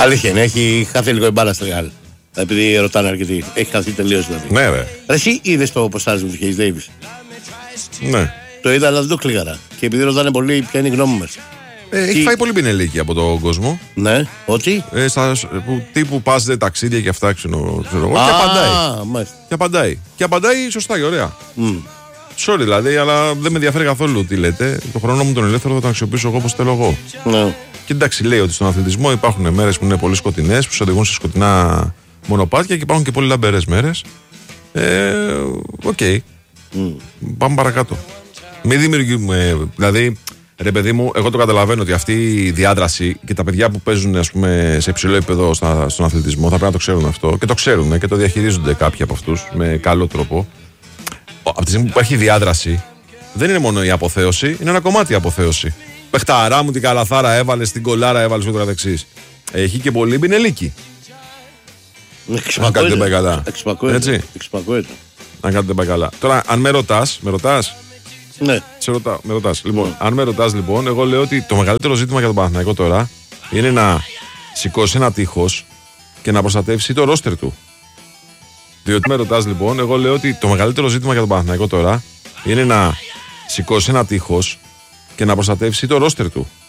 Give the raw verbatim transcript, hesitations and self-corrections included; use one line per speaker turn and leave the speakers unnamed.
Αλήθεια είναι, έχει χαθεί λίγο η μπάλα στο Ρεάλ. Επειδή ρωτάνε αρκετοί. Έχει χαθεί τελείως δηλαδή.
Ναι, ρε.
Εσύ είδες το ποστάρισμα του Χέις Ντέιβις?
Ναι.
Το είδα, αλλά δεν το κλείγαρα. Και επειδή ρωτάνε πολύ, ποια είναι η γνώμη μας.
Ε, έχει
Τι...
φάει πολύ πινελίκι από τον κόσμο.
Ναι, ότι.
Ε, στα, που, τύπου πάζετε ταξίδια και αυτά, ξέρω, ξέρω εγώ.
Α,
και απαντάει.
μάλιστα.
Και απαντάει. Και απαντάει σωστά και ωραία.
Mm.
Sorry δηλαδή, αλλά δεν με ενδιαφέρει καθόλου τι λέτε. Το χρόνο μου τον ελεύθερο θα τον αξιοποιήσω εγώ όπως θέλω εγώ.
Ναι.
Και εντάξει, λέει ότι στον αθλητισμό υπάρχουν μέρες που είναι πολύ σκοτεινές, που σε οδηγούν σε σκοτεινά μονοπάτια και υπάρχουν και πολύ λαμπερές μέρες. Ε, Οκ. Okay.
Mm.
Πάμε παρακάτω. Μην δημιουργούμε. Δηλαδή, ρε παιδί μου, εγώ το καταλαβαίνω ότι αυτή η διάδραση και τα παιδιά που παίζουν, ας πούμε, σε υψηλό επίπεδο στα, στον αθλητισμό θα πρέπει να το ξέρουν αυτό και το ξέρουν και το διαχειρίζονται κάποιοι από αυτούς με καλό τρόπο. Από τη στιγμή που υπάρχει διάδραση, δεν είναι μόνο η αποθέωση, είναι ένα κομμάτι η αποθέωση. Πεχταρά μου την καλαθάρα έβαλε, την κολάρα έβαλε στο δεξί. Έχει και πολύ μπινελίκι. Αν κάτι δεν πάει καλά. Έτσι. Αν κάτι δεν πάει καλά. Τώρα, αν με ρωτάς, με ρωτάς.
Ναι.
Σε ρωτά, με ρωτάς. Λοιπόν, ναι. Αν με ρωτάς, λοιπόν, εγώ λέω ότι το μεγαλύτερο ζήτημα για τον Παναθηναϊκό τώρα είναι να σηκώσει ένα τείχος και να προστατεύσει το ρόστερ του. Διότι με ρωτάς, λοιπόν, εγώ λέω ότι το μεγαλύτερο ζήτημα για τον Παναθηναϊκό τώρα είναι να σηκώσει ένα τείχος και να προστατεύσει το ρόστερ του.